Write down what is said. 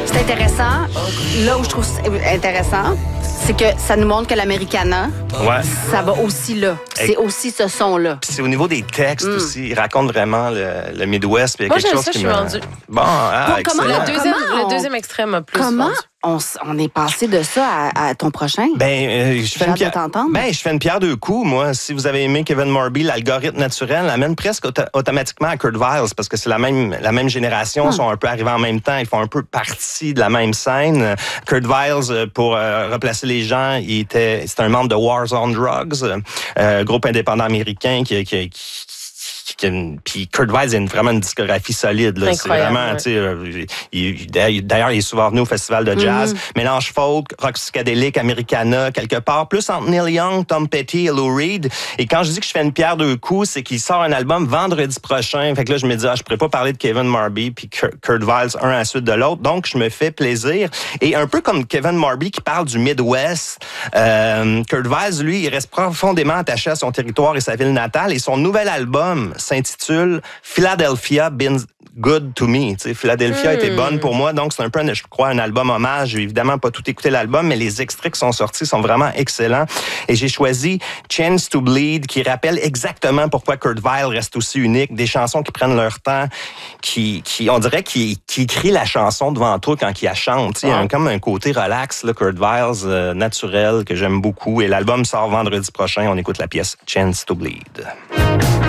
C'est intéressant. Là où je trouve intéressant, c'est que ça nous montre que l'Americana, ça va aussi là. C'est aussi ce son-là. Puis c'est au niveau des textes aussi. Il raconte vraiment le Midwest. Puis il y a quelque chose ça, je suis rendue. Bon, Comment Le deuxième extrait m'a plus Comment on est passé de ça à ton prochain? Je fais une pierre. T'entendre. Je fais une pierre deux coups, moi. Si vous avez aimé Kevin Morby, l'algorithme naturel l'amène presque automatiquement à Kurt Vile, parce que c'est la même génération, ils sont un peu arrivés en même temps, ils font un peu partie de la même scène. Kurt Vile, pour replacer les gens, c'était un membre de Wars on Drugs, groupe indépendant américain puis Kurt Vile a vraiment une discographie solide. Là. C'est vraiment, d'ailleurs, il est souvent venu au festival de jazz. Mélange folk, rock psychédélique, Americana, quelque part, plus entre Neil Young, Tom Petty et Lou Reed. Et quand je dis que je fais une pierre deux coups, c'est qu'il sort un album vendredi prochain. Fait que là, je me dis, je pourrais pas parler de Kevin Morby puis Kurt Vile un à la suite de l'autre. Donc, je me fais plaisir. Et un peu comme Kevin Morby qui parle du Midwest, Kurt Vile, lui, il reste profondément attaché à son territoire et sa ville natale. Et son nouvel album s'intitule Philadelphia Been Good to Me. T'sais, Philadelphia était bonne pour moi, donc c'est un peu, je crois, un album hommage. J'ai évidemment pas tout écouté l'album, mais les extraits qui sont sortis sont vraiment excellents. Et j'ai choisi Chance to Bleed, qui rappelle exactement pourquoi Kurt Vile reste aussi unique. Des chansons qui prennent leur temps, on dirait qu'il écrit la chanson devant toi quand il la chante. Il y a comme un côté relax, là, Kurt Vile, naturel, que j'aime beaucoup. Et l'album sort vendredi prochain. On écoute la pièce Chance to Bleed.